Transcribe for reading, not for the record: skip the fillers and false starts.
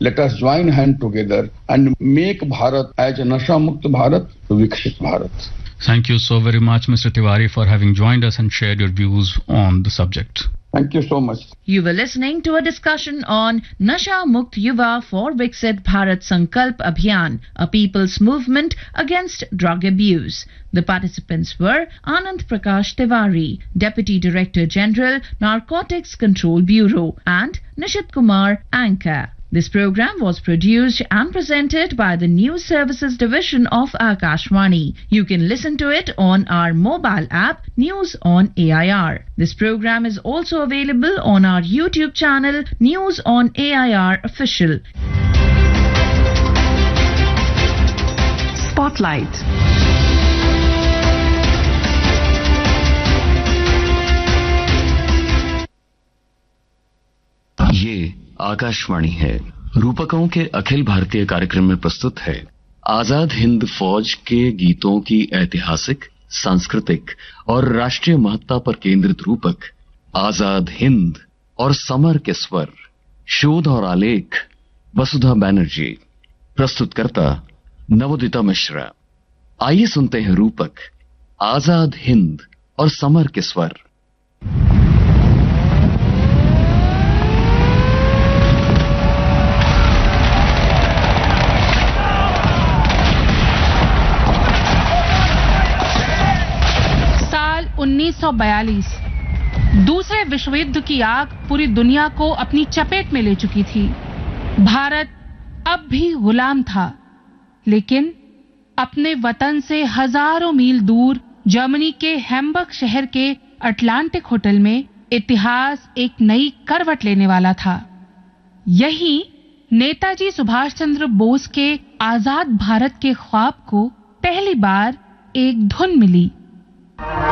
Let us join hand together and make Bharat as a Nasha Mukt Bharat, Vikshit Bharat. Thank you so very much, Mr. Tiwari, for having joined us and shared your views on the subject. Thank you so much. You were listening to a discussion on Nasha Mukt Yuva for Viksit Bharat Sankalp Abhiyan, a people's movement against drug abuse. The participants were Anand Prakash Tiwari, Deputy Director General, Narcotics Control Bureau, and Nishit Kumar, Anchor. This program was produced and presented by the News Services Division of Akashvani. You can listen to it on our mobile app, News on AIR. This program is also available on our YouTube channel, News on AIR Official. Spotlight. ये आकाशवाणी है। रूपकों के अखिल भारतीय कार्यक्रम में प्रस्तुत है आजाद हिंद फौज के गीतों की ऐतिहासिक, सांस्कृतिक और राष्ट्रीय महत्ता पर केंद्रित रूपक आजाद हिंद और समर के स्वर। शोध और आलेख वसुधा बैनर्जी। प्रस्तुतकर्ता नवोदिता मिश्रा। आइए सुनते हैं रूपक आजाद हिंद और समर के स्वर। साल 1942 दूसरे विश्व युद्ध की आग पूरी दुनिया को अपनी चपेट में ले चुकी थी। भारत अब भी गुलाम था, लेकिन अपने वतन से हजारों मील दूर जर्मनी के हैम्बर्ग शहर के अटलांटिक होटल में इतिहास एक नई करवट लेने वाला था। यही नेताजी सुभाष चंद्र बोस के आजाद भारत के ख्वाब को पहली बार एक धुन मिली।